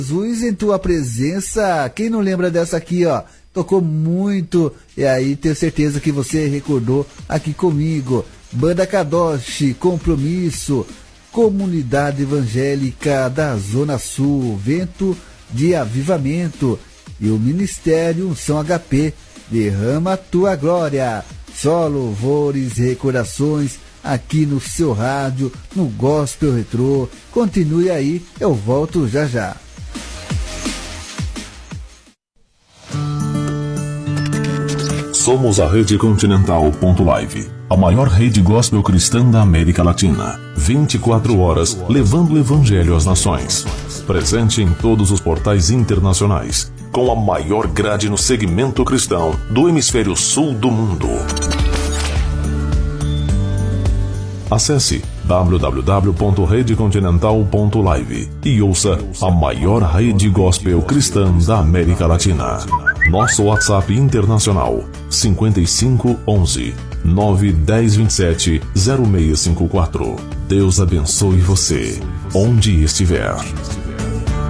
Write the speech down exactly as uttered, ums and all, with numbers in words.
Jesus em tua presença. Quem não lembra dessa aqui, ó? Tocou muito, e aí tenho certeza que você recordou aqui comigo. Banda Kadosh, Compromisso, Comunidade Evangélica da Zona Sul, Vento de Avivamento e o Ministério Unção H P, Derrama a Tua Glória. Só louvores e recordações aqui no seu rádio, no Gospel Retrô. Continue aí, eu volto já já. Somos a Rede Continental.live, a maior rede gospel cristã da América Latina. vinte e quatro horas levando o evangelho às nações. Presente em todos os portais internacionais, com a maior grade no segmento cristão do hemisfério sul do mundo. Acesse w w w ponto rede continental ponto live e ouça a maior rede gospel cristã da América Latina. Nosso WhatsApp internacional cinco cinco um um nove um zero dois sete zero seis cinco quatro. Deus abençoe você, onde estiver.